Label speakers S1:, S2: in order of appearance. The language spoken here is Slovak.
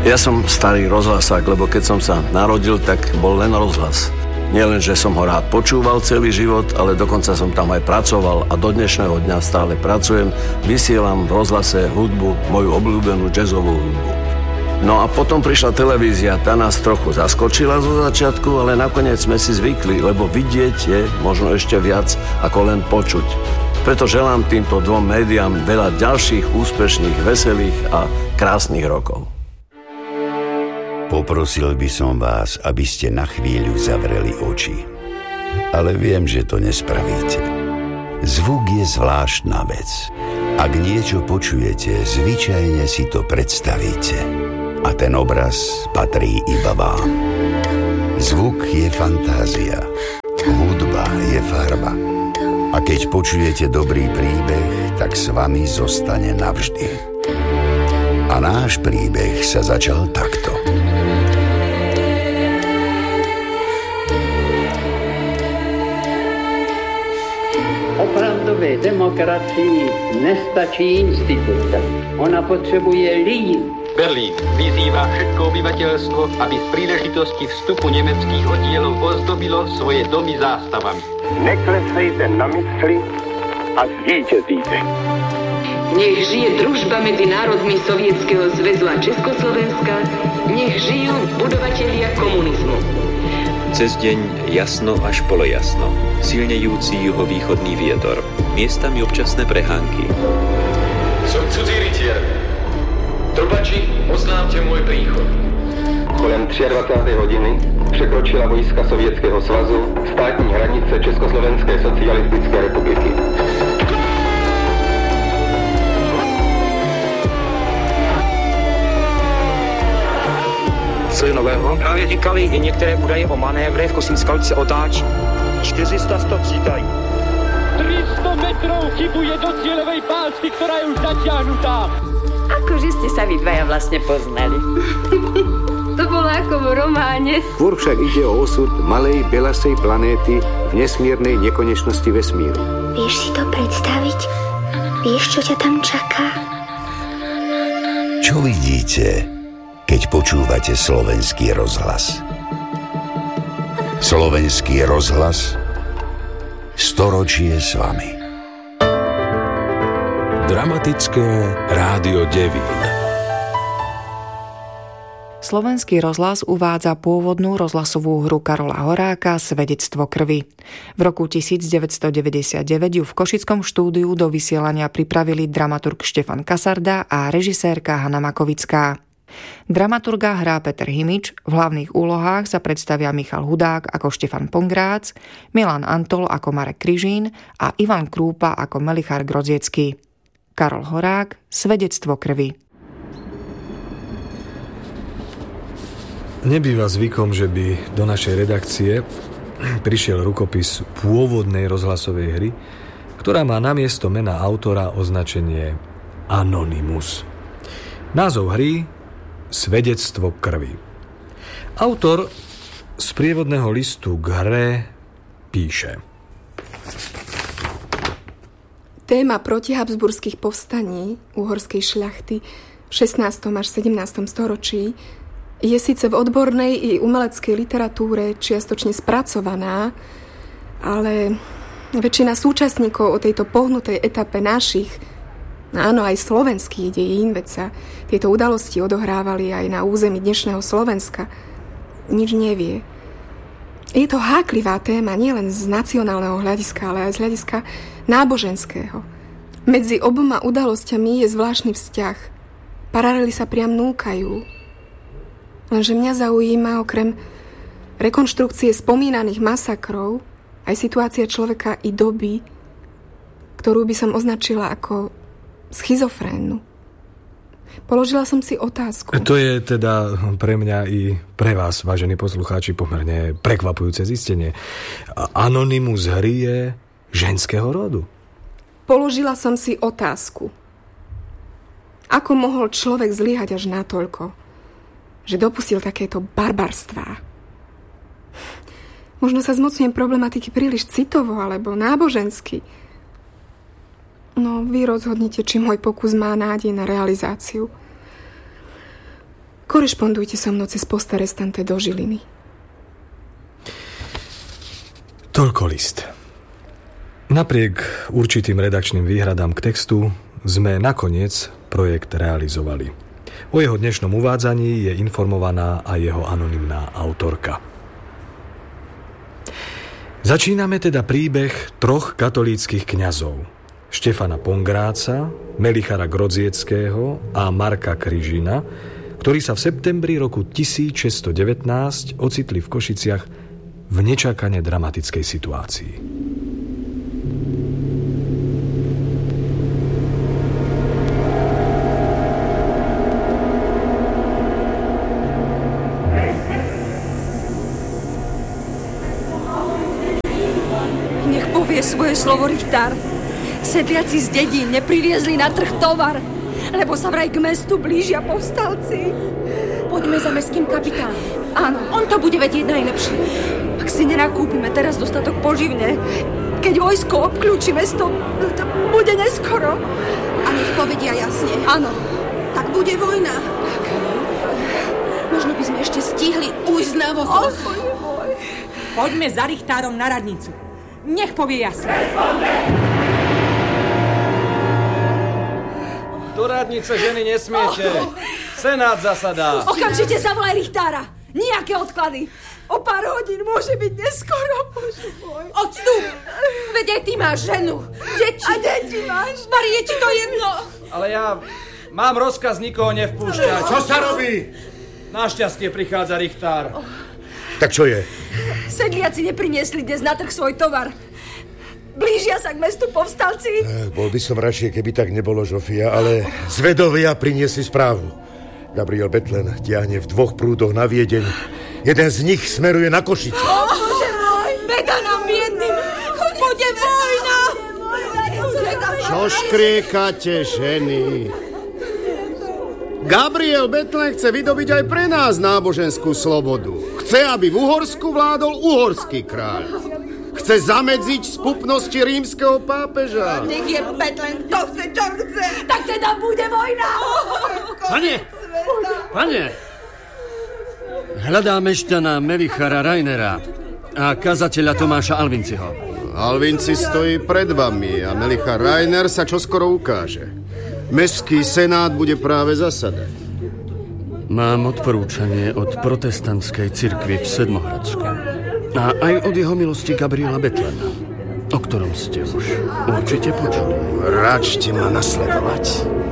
S1: Ja som starý rozhlasák, lebo keď som sa narodil, tak bol len rozhlas. Nielen, že som ho rád počúval celý život, ale dokonca som tam aj pracoval a do dnešného dňa stále pracujem. Vysielam v rozhlase hudbu, moju obľúbenú jazzovú hudbu. No a potom prišla televízia, tá nás trochu zaskočila zo začiatku, ale nakoniec sme si zvykli, lebo vidieť je možno ešte viac ako len počuť. Preto želám týmto dvom médiám veľa ďalších úspešných, veselých a krásnych rokov.
S2: Poprosil by som vás, aby ste na chvíľu zavreli oči. Ale viem, že to nespravíte. Zvuk je zvláštna vec. Ak niečo počujete, zvyčajne si to predstavíte. A ten obraz patrí iba vám. Zvuk je fantázia. Hudba je farba. A keď počujete dobrý príbeh, tak s vami zostane navždy. A náš príbeh sa začal takto.
S3: Opravdové demokracii nestačí instituce. Ona potřebuje lidi.
S4: Berlín vyzývá všetko obyvateľstvo, aby z príležitosti vstupu nemeckých oddielov ozdobilo svoje domy zástavami.
S5: Neklesejte na mysli a zvíťazíte.
S6: Nech žije družba medzi národmi Sovietskeho zväzu a Československa, nech žijú budovatelia komunizmu.
S7: Cez deň jasno až polojasno, silnejúci juhovýchodný vietor, miestami občasné prehánky.
S8: Som cudzí rytier. Trubači, oznámte môj príchod.
S9: Kolem 23. hodiny překročila vojska Sovětského svazu státní hranice Československé socialistické republiky.
S10: Co je nového? Právě říkali i některé údaje o manévrech, Kosínská se otáčí. 400 stop říkají.
S11: 300 metrov chybuje do cieľovej pásky, ktorá je už zatiahnutá.
S12: Akože ste sa vy dvaja vlastne poznali. To bolo ako v románe.
S13: Skôr však ide o osud malej belasej planéty v nesmiernej nekonečnosti vesmíru.
S14: Vieš si to predstaviť? Vieš, čo ťa tam čaká?
S2: Čo vidíte, keď počúvate Slovenský rozhlas? Slovenský rozhlas, storočie s vami.
S15: Dramatické rádio Devín.
S16: Slovenský rozhlas uvádza pôvodnú rozhlasovú hru Karola Horáka Svedectvo krvi. V roku 1999 ju v košickom štúdiu do vysielania pripravili dramaturg Štefan Kasarda a režisérka Hana Makovická. Dramaturga hrá Peter Himič, v hlavných úlohách sa predstavia Michal Hudák ako Štefan Pongrác, Milan Antol ako Marek Kryžín a Ivan Krúpa ako Melichár Grodziecký. Karol Horák, Svedectvo krvi.
S17: Nebýva zvykom, že by do našej redakcie prišiel rukopis pôvodnej rozhlasovej hry, ktorá má namiesto mena autora označenie Anonymous. Názov hry Svedectvo krvi. Autor z prievodného listu k hre píše:
S18: Téma protihabsburských povstaní uhorskej šľachty v 16. až 17. storočí je síce v odbornej i umeleckej literatúre čiastočne spracovaná, ale väčšina súčasníkov o tejto pohnutej etape našich, áno aj slovenských dejín, veď sa tieto udalosti odohrávali aj na území dnešného Slovenska, nič nevie. Je to háklivá téma nielen z nacionálneho hľadiska, ale aj z hľadiska náboženského. Medzi oboma udalosťami je zvláštny vzťah. Paralely sa priam núkajú. Lenže mňa zaujíma okrem rekonštrukcie spomínaných masakrov aj situácia človeka i doby, ktorú by som označila ako schizofrénnu. Položila som si otázku.
S17: To je teda pre mňa i pre vás, vážení poslucháči, pomerne prekvapujúce zistenie. Anonymous hry je ženského rodu.
S18: Položila som si otázku. Ako mohol človek zlyhať až natoľko, že dopustil takéto barbarstvá? Možno sa zmocňujem problematiky príliš citovo alebo nábožensky. No, vy rozhodnite, či môj pokus má nádej na realizáciu. Korešpondujte so mnou cez posta restante do Žiliny.
S17: Toľko list. Napriek určitým redakčným výhradám k textu sme nakoniec projekt realizovali. O jeho dnešnom uvádzaní je informovaná aj jeho anonymná autorka. Začíname teda príbeh 3 katolíckych kňazov. Štefana Pongráca, Melichara Grodzieckého a Marka Kryžina, ktorí sa v septembri roku 1619 ocitli v Košiciach v nečakane dramatickej situácii.
S19: Nech povie svoje slovo Richtár. Sedliaci z dedín nepriviezli na trh tovar, lebo sa vraj k mestu blížia povstalci.
S20: Poďme za mestským kapitánom.
S19: Áno.
S20: On to bude vedieť najlepšie.
S19: Ak si nenakúpime teraz dostatok poživne, keď vojsko obklúči mesto, to bude neskoro.
S20: A nech povedia jasne.
S19: Áno.
S20: Tak bude vojna. Tak. Možno by sme ešte stihli ujsť na vozoch.
S21: Poďme za Richtárom na radnicu. Nech povie jasne.
S22: Do radnice ženy nesmiete. Senát zasadá.
S19: Okamžite zavolaj Richtára. Nijaké odklady. O pár hodín môže byť neskoro, Bože môj.
S20: Odstup! Veď aj ty máš ženu. Deti.
S19: A deti máš?
S20: Mari, je ti to jedno.
S22: Ale ja mám rozkaz nikoho nevpúšťať.
S23: Čo sa robí?
S22: Našťastie prichádza Richtár.
S23: Tak čo je?
S19: Sedliaci nepriniesli dnes na trh svoj tovar. Blížia sa k mestu povstalci.
S23: Bol by som radšej, keby tak nebolo, Žofia, ale zvedovia priniesli správu. Gabriel Betlen tiahne v 2 prúdoch na Viedeň. Jeden z nich smeruje na Košice.
S19: Bože môj! Beda nám biedným! Bude vojna!
S23: Čo škriekate, ženy? Gabriel Betlen chce vydobiť aj pre nás náboženskú slobodu. Chce, aby v Uhorsku vládol uhorský kráľ. Chce zamedziť spupnosti rímskeho pápeža.
S19: Nech je Betlen, kto chce, čo chce. Tak teda bude vojna.
S1: Pane, hľadám mešťana Melichara Rainera a kazateľa Tomáša Alvinciho.
S23: Alvinci stojí pred vami a Melichar Rainer sa čoskoro ukáže. Mestský senát bude práve zasadať.
S1: Mám odporúčanie od protestantskej cirkvi v Sedmohradsku a aj od jeho milosti Gabriela Betlena, o ktorom ste už určite počuli.
S23: Račte ma nasledovať.